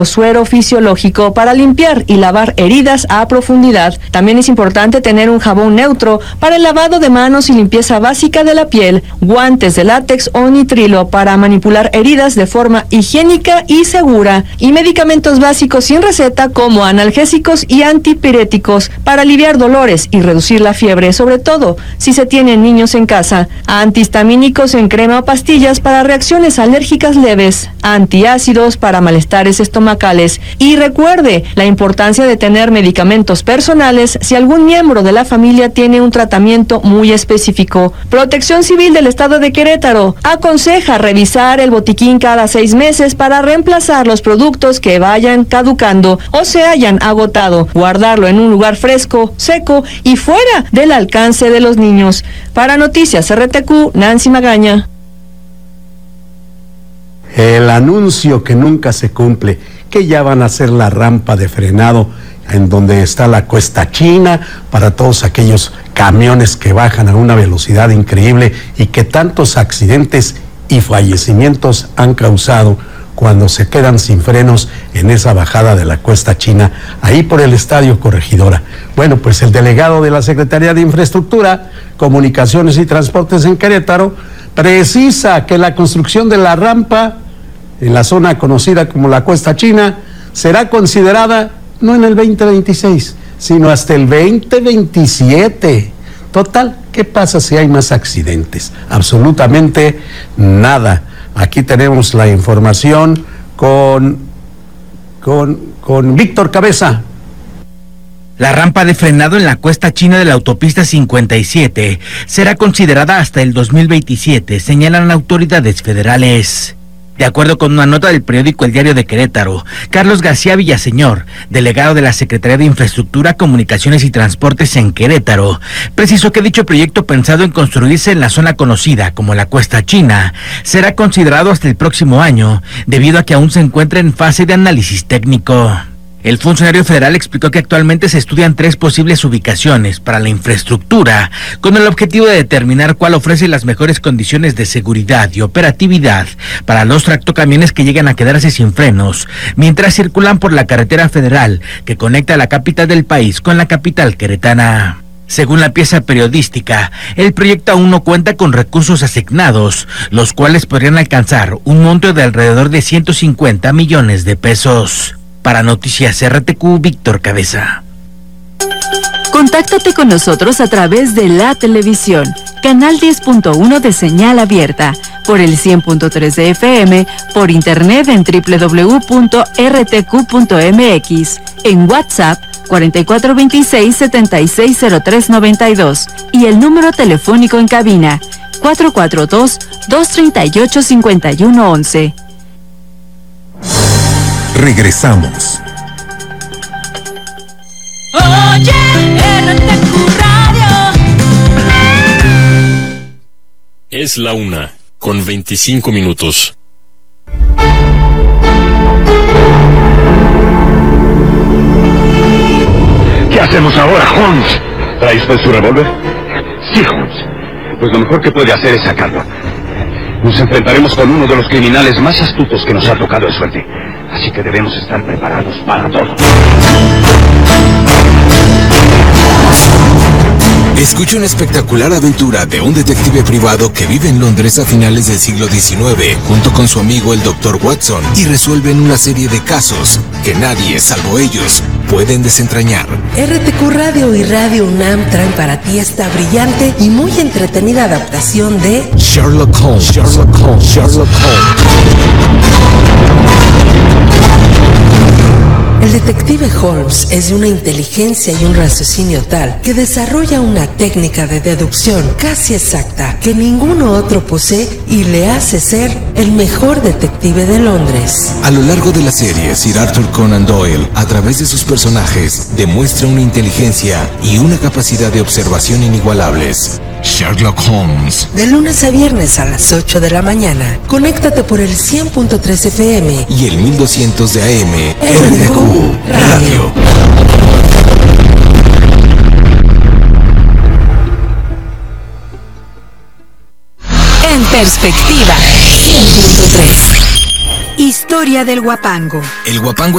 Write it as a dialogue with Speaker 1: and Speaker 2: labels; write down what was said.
Speaker 1: suero fisiológico para limpiar y lavar heridas a profundidad. También es importante tener un jabón neutro para el lavado de manos y limpieza básica de la piel, guantes de látex o nitrilo para manipular heridas de forma higiénica y segura, y medicamentos básicos sin receta como analgésicos y antipiréticos para aliviar dolores y reducir la fiebre, sobre todo si se tienen niños en casa, antihistamínicos en crema o pastillas para reacciones alérgicas leves, antiácidos para malestares estomacales. Y recuerde la importancia de tener medicamentos personales si algún miembro de la familia tiene un tratamiento muy específico. Protección Civil del Estado de Querétaro aconseja revisar el botiquín cada 6 meses para reemplazar los productos que vayan caducando o se hayan agotado, guardarlo en un lugar fresco, seco y fuera del alcance de los niños. Para Noticias RTQ, Nancy Magaña.
Speaker 2: El anuncio que nunca se cumple, que ya van a hacer la rampa de frenado en donde está la Cuesta China para todos aquellos camiones que bajan a una velocidad increíble y que tantos accidentes y fallecimientos han causado cuando se quedan sin frenos en esa bajada de la Cuesta China, ahí por el Estadio Corregidora. Bueno, pues el delegado de la Secretaría de Infraestructura, Comunicaciones y Transportes en Querétaro precisa que la construcción de la rampa en la zona conocida como la Cuesta China será considerada no en el 2026, sino hasta el 2027. Total, ¿qué pasa si hay más accidentes? Absolutamente nada. Aquí tenemos la información con Víctor Cabeza.
Speaker 3: La rampa de frenado en la Cuesta China de la autopista 57 será considerada hasta el 2027, señalan autoridades federales. De acuerdo con una nota del periódico El Diario de Querétaro, Carlos García Villaseñor, delegado de la Secretaría de Infraestructura, Comunicaciones y Transportes en Querétaro, precisó que dicho proyecto, pensado en construirse en la zona conocida como la Cuesta China, será considerado hasta el próximo año, debido a que aún se encuentra en fase de análisis técnico. El funcionario federal explicó que actualmente se estudian 3 posibles ubicaciones para la infraestructura, con el objetivo de determinar cuál ofrece las mejores condiciones de seguridad y operatividad para los tractocamiones que llegan a quedarse sin frenos, mientras circulan por la carretera federal que conecta la capital del país con la capital queretana. Según la pieza periodística, el proyecto aún no cuenta con recursos asignados, los cuales podrían alcanzar un monto de alrededor de 150 millones de pesos. Para Noticias RTQ, Víctor Cabeza.
Speaker 4: Contáctate con nosotros a través de la televisión, canal 10.1 de señal abierta, por el 100.3 de FM, por internet en www.rtq.mx, en WhatsApp 4426-760392 y el número telefónico en cabina 442-238-5111.
Speaker 5: Regresamos.
Speaker 6: Oye, RTQ Radio.
Speaker 7: Es la 1:25.
Speaker 8: ¿Qué hacemos ahora, Holmes? ¿Trae usted su revólver? Sí, Holmes. Pues lo mejor que puede hacer es sacarlo. Nos enfrentaremos con uno de los criminales más astutos que nos ha tocado de suerte. Así que debemos estar preparados para todo.
Speaker 5: Escucha una espectacular aventura de un detective privado que vive en Londres a finales del siglo XIX, junto con su amigo el Dr. Watson, y resuelven una serie de casos que nadie, salvo ellos, pueden desentrañar.
Speaker 9: RTQ Radio y Radio UNAM traen para ti esta brillante y muy entretenida adaptación de
Speaker 5: Sherlock Holmes. Sherlock Holmes. Sherlock Holmes.
Speaker 9: El detective Holmes es de una inteligencia y un raciocinio tal que desarrolla una técnica de deducción casi exacta que ninguno otro posee y le hace ser el mejor detective de Londres.
Speaker 5: A lo largo de la serie, Sir Arthur Conan Doyle, a través de sus personajes, demuestra una inteligencia y una capacidad de observación inigualables. Sherlock Holmes.
Speaker 9: De lunes a viernes a las 8 de la mañana. Conéctate por el 100.3 FM
Speaker 5: y el 1200 de AM. RTQ Radio.
Speaker 4: En perspectiva, 100.3.
Speaker 10: Historia del guapango.
Speaker 5: El guapango